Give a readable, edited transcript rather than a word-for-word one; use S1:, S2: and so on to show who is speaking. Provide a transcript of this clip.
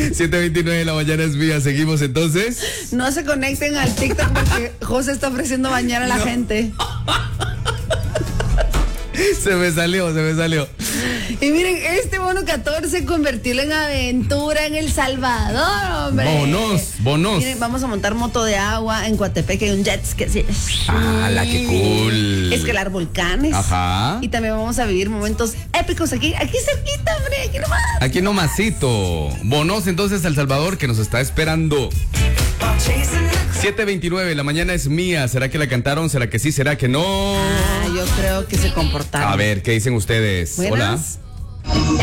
S1: 7:29 de la mañana es mía. Seguimos entonces.
S2: No se conecten al TikTok porque José está ofreciendo bañar a la gente.
S1: Se me salió.
S2: Y miren, este bono 14 convertirlo en aventura en El Salvador, hombre.
S1: Bonos.
S2: Miren, vamos a montar moto de agua en Coatepec, hay un jet ski así.
S1: ¡Hala, qué cool!
S2: Escalar volcanes.
S1: Ajá.
S2: Y también vamos a vivir momentos épicos aquí cerquita, hombre, aquí nomás.
S1: Aquí nomasito. Bonos entonces a El Salvador que nos está esperando. 7:29, la mañana es mía. ¿Será que la cantaron? ¿Será que sí? ¿Será que no?
S2: Yo creo que se comportaron.
S1: A ver, ¿qué dicen ustedes?
S2: Buenas.
S1: Hola.